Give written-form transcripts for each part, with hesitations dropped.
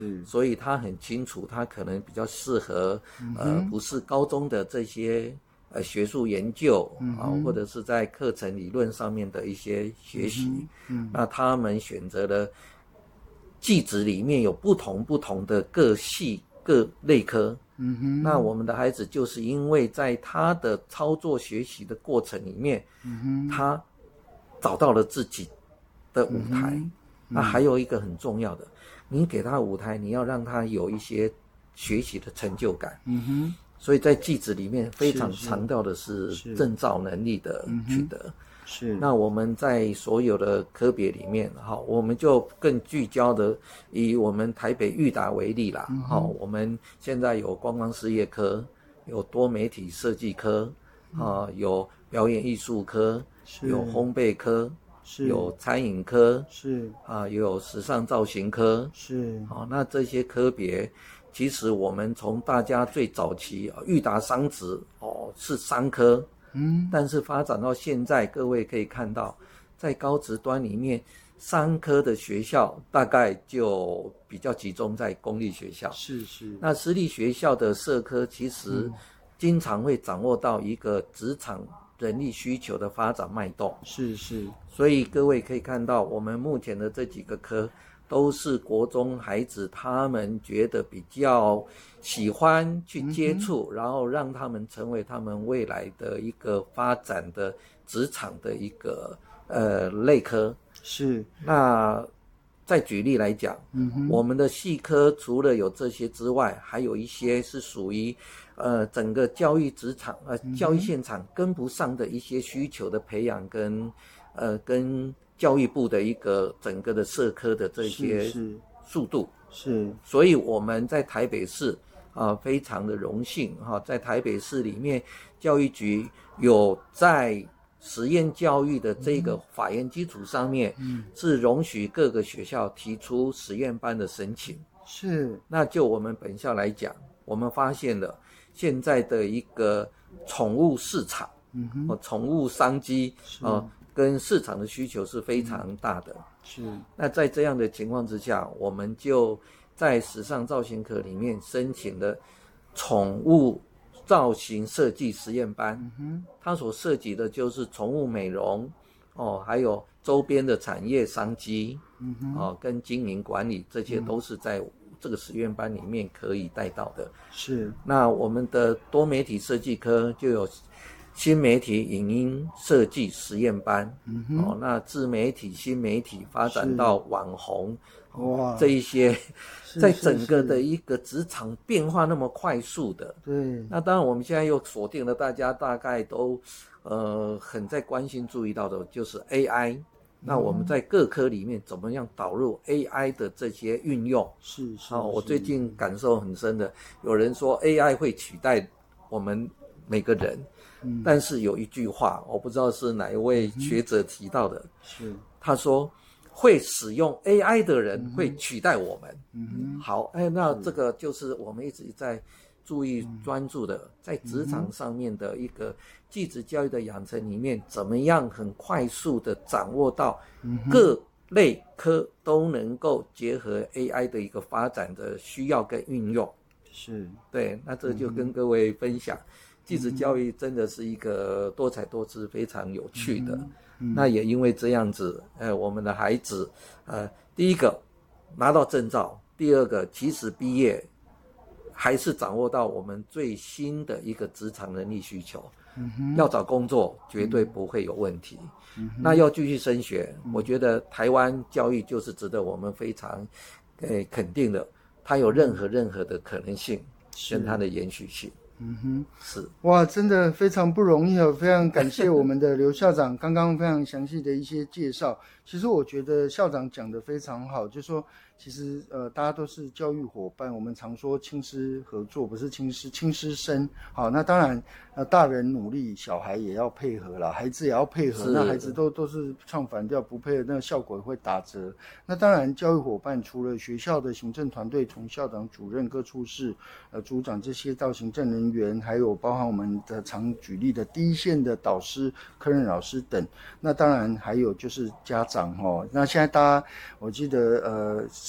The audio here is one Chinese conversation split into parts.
所以他很清楚，他可能比较适合不是高中的这些学术研究或者是在课程理论上面的一些学习。那他们选择了技职里面有不同的各系各类科。那我们的孩子就是因为在他的操作学习的过程里面，他找到了自己的舞台。那还有一个很重要的，你给他舞台，你要让他有一些学习的成就感。所以在技职里面非常强调的是证照能力的取得。那我们在所有的科别里面，我们就更聚焦的以我们台北育达为例啦。我们现在有观光事业科，有多媒体设计科，有表演艺术科，有烘焙科，有餐饮科，有时尚造型科，那这些科别，其实我们从大家最早期育达商职是商科。但是发展到现在，各位可以看到，在高职端里面，商科的学校大概就比较集中在公立学校。那私立学校的社科其实经常会掌握到一个职场人力需求的发展脉动。所以各位可以看到，我们目前的这几个科都是国中孩子他们觉得比较喜欢去接触，然后让他们成为他们未来的一个发展的职场的一个类科。那再举例来讲，我们的系科除了有这些之外，还有一些是属于整个教育职场教育现场跟不上的一些需求的培养跟教育部的一个整个的社科的这些速度。所以我们在台北市非常的荣幸在台北市里面，教育局有在实验教育的这个法源基础上面，是容许各个学校提出实验班的申请。那就我们本校来讲，我们发现了现在的一个宠物市场，宠物商机跟市场的需求是非常大的。那在这样的情况之下，我们就在时尚造型科里面申请了宠物造型设计实验班。它所涉及的就是宠物美容还有周边的产业商机跟经营管理，这些都是在这个实验班里面可以带到的。那我们的多媒体设计科就有新媒体影音设计实验班，那自媒体、新媒体发展到网红，这一些，在整个的一个职场变化那么快速的，那当然我们现在又锁定了大家大概都很在关心注意到的就是 AI。那我们在各科里面怎么样导入 AI 的这些运用？我最近感受很深的，有人说 AI 会取代我们每个人。但是有一句话，我不知道是哪一位学者提到的，他说会使用 AI 的人会取代我们。好，那这个就是我们一直在注意专注的，在职场上面的一个技职教育的养成里面，怎么样很快速的掌握到各类科都能够结合 AI 的一个发展的需要跟运用。对，那这就跟各位分享。技职教育真的是一个多彩多姿、非常有趣的。那也因为这样子，我们的孩子，第一个拿到证照，第二个即使毕业，还是掌握到我们最新的一个职场能力需求。要找工作绝对不会有问题。那要继续升学，我觉得台湾教育就是值得我们非常肯定的，它有任何的可能性跟它的延续性。是哇，真的非常不容易非常感谢我们的刘校长刚刚非常详细的一些介绍。其实我觉得校长讲得非常好，就是说其实大家都是教育伙伴，我们常说亲师合作，不是亲师生。好，那当然大人努力，小孩也要配合啦，孩子也要配合，那孩子都是唱反调不配合，那个效果也会打折。那当然教育伙伴除了学校的行政团队，从校长、主任、各处室组长这些到行政人员，还有包含我们的常举例的第一线的导师、科任老师等，那当然还有就是家长那现在大家我记得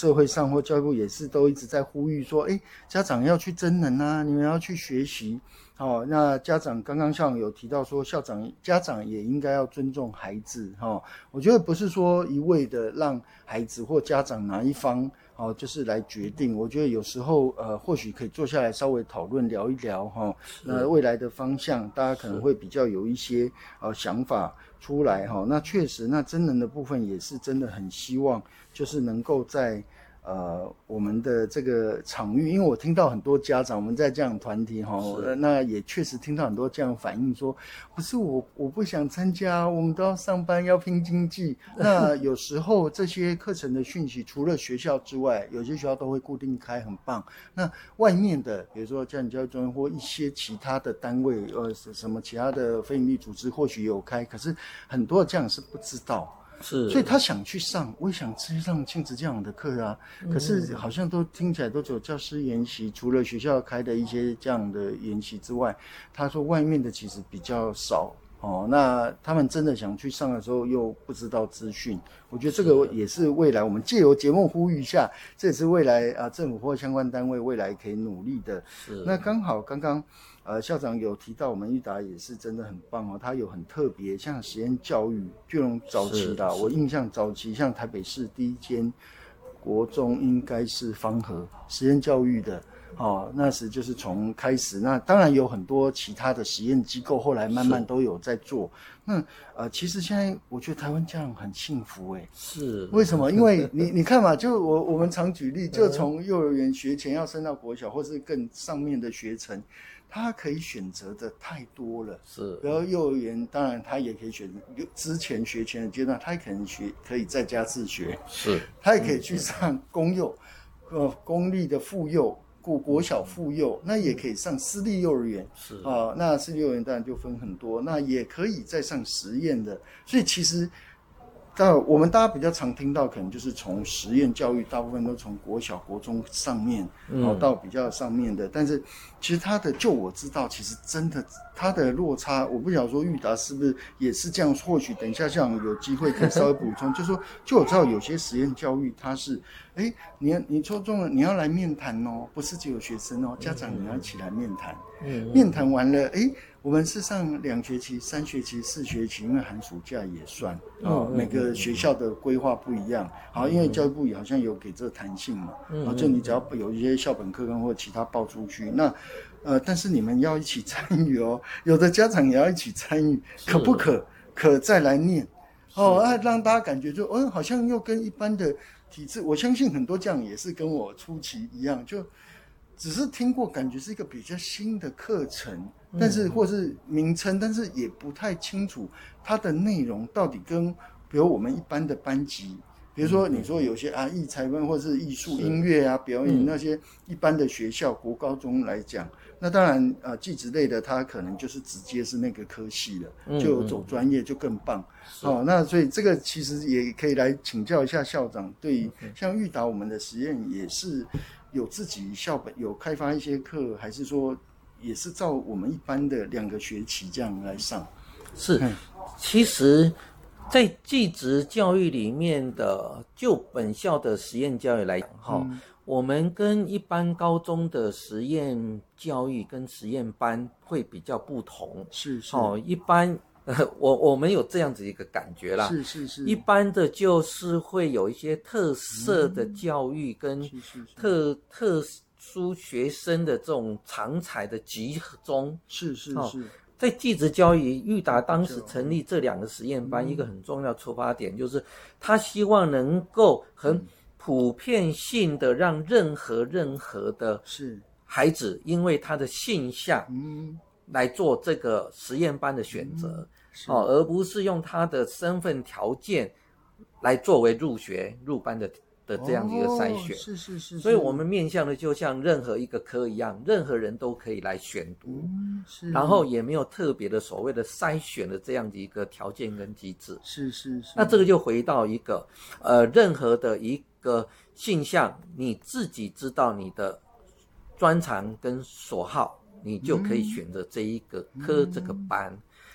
社会上或教育部也是都一直在呼吁说，家长要去真人啊，你们要去学习。那家长刚刚校长有提到说，家长也应该要尊重孩子。我觉得不是说一味的让孩子或家长哪一方就是来决定。我觉得有时候或许可以坐下来稍微讨论聊一聊那未来的方向，大家可能会比较有一些想法出来那确实，那真人的部分也是真的很希望，就是能够在我们的这个场域，因为我听到很多家长，我们在这样团体那也确实听到很多这样反映说，不是我不想参加，我们都要上班要拼经济。那有时候这些课程的讯息，除了学校之外，有些学校都会固定开，很棒。那外面的，比如说家庭教育中心或一些其他的单位，什么其他的非营利组织，或许有开，可是很多的家长是不知道。 是， 所以他想去上，我也想去上亲子教养的课啊，可是好像都听起来都只有教师研习，除了学校开的一些这样的研习之外，他说外面的其实比较少那他们真的想去上的时候又不知道资讯，我觉得这个也是未来我们借由节目呼吁一下，这也是未来政府或相关单位未来可以努力的。那刚好刚刚校长有提到，我们育达也是真的很棒他有很特别，像实验教育，就用早期的，我印象早期像台北市第一间国中应该是芳和实验教育的。那时就是从开始，那当然有很多其他的实验机构，后来慢慢都有在做。那其实现在我觉得台湾家长很幸福是为什么？因为你看嘛，就我们常举例，就从幼儿园学前要升到国小，或是更上面的学程，他可以选择的太多了。 是， 然后幼儿园当然他也可以选之前学前的阶段，他可以在家自学， 是， 他也可以去上公幼，公立的附幼。国小附幼，那也可以上私立幼儿园， 是那私立幼儿园当然就分很多，那也可以再上实验的，所以其实我们大家比较常听到，可能就是从实验教育，大部分都从国小、国中上面，到比较上面的。但是其实就我知道，其实真的它的落差，我不晓得说育达是不是也是这样。或许等一下像有机会可以稍微补充，就说就我知道有些实验教育它是，你抽中了，你要来面谈不是只有学生家长你要一起来面谈。面谈完了，我们是上2学期、3学期、4学期，因为寒暑假也算每个学校的规划不一样。因为教育部也好像有给这个弹性嘛，就你只要有一些校本课纲或其他报出去，那但是你们要一起参与有的家长也要一起参与，可不可再来念让大家感觉就好像又跟一般的体制，我相信很多家长也是跟我初期一样，就只是听过，感觉是一个比较新的课程，但是或是名称，但是也不太清楚它的内容到底跟比如我们一般的班级，比如说你说有些艺才班或是艺术音乐表演那些一般的学校国高中来讲，那当然技职类的它可能就是直接是那个科系了，就走专业就更棒。那所以这个其实也可以来请教一下校长，对于像育达我们的实验也是有自己校本有开发一些课，还是说也是照我们一般的2个学期这样来上？ 是，其实在技职教育里面的就本校的实验教育来讲我们跟一般高中的实验教育跟实验班会比较不同。 是一般我们有这样子一个感觉啦， 是一般的就是会有一些特色的教育跟特殊学生的这种长才的集中。 是在技职教育，育达当时成立这2个实验班，一个很重要出发点就是他希望能够很普遍性的让任何的孩子因为他的性向来做这个实验班的选择，而不是用他的身份条件来作为入班的这样的一个筛选。 是所以我们面向的就像任何一个科一样，任何人都可以来选读，然后也没有特别的所谓的筛选的这样的一个条件跟机制。 是那这个就回到一个任何的一个性向，你自己知道你的专长跟所好，你就可以选择这一个科这个班。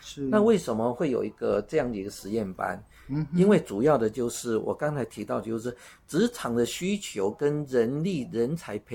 是。 那为什么会有一个这样的一个实验班？因为主要的就是我刚才提到，就是职场的需求跟人才培